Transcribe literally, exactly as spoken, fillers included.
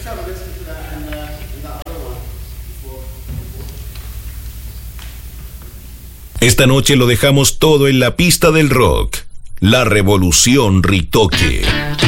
Esta noche lo dejamos todo en la pista del rock. La revolución Ritoque.